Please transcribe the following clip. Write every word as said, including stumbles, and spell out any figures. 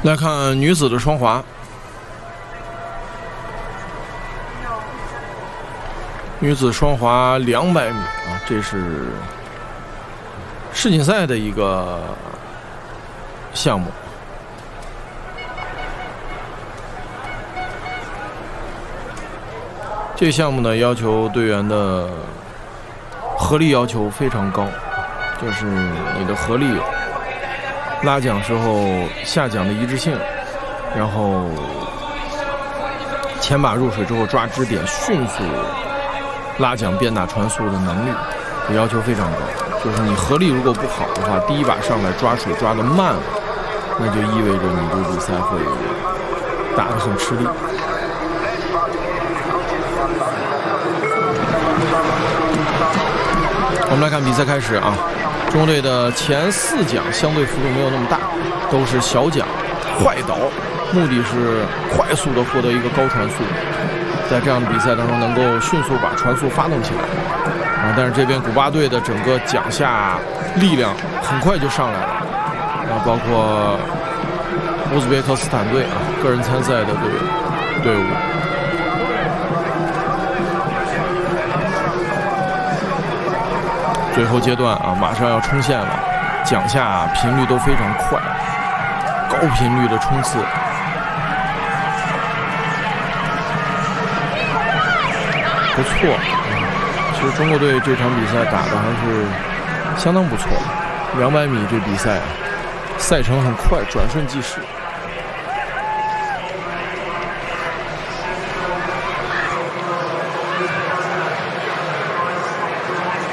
来看女子的双滑，女子双滑两百米啊，这是世锦赛的一个项目。这个项目呢，要求队员的合力要求非常高，就是你的合力。 拉桨时候下桨的一致性，然后前把入水之后抓支点，迅速拉桨变打船速的能力，也要求非常高。就是你合力如果不好的话，第一把上来抓水抓得慢了，那就意味着你这比赛会打得很吃力。我们来看比赛开始啊。 中国队的前四桨相对幅度没有那么大，都是小桨快倒，目的是快速的获得一个高船速，在这样的比赛当中能够迅速把船速发动起来。啊，但是这边古巴队的整个桨下力量很快就上来了，啊，包括乌兹别克斯坦队啊个人参赛的队队伍。 最后阶段啊，马上要冲线了，桨下频率都非常快，高频率的冲刺。不错，其实中国队这场比赛打的还是相当不错。两百米这比赛，赛程很快，转瞬即逝。